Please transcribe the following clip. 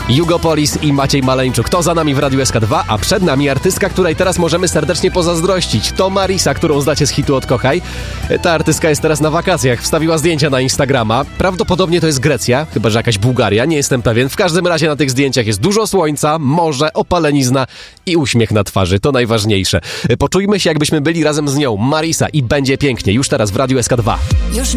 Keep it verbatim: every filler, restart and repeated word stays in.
Jugopolis i Maciej Maleńczuk. To za nami w Radiu S K dwa, a przed nami artystka, której teraz możemy serdecznie pozazdrościć. To Marisa, którą znacie z hitu Odkochaj. Ta artystka jest teraz na wakacjach. Wstawiła zdjęcia na Instagrama. Prawdopodobnie to jest Grecja, chyba że jakaś Bułgaria, nie jestem pewien. W każdym razie na tych zdjęciach jest dużo słońca, morze, opalenizna i uśmiech na twarzy. To najważniejsze. Poczujmy się, jakbyśmy byli razem z nią. Marisa i będzie pięknie. Już teraz w Radiu S K dwa. Już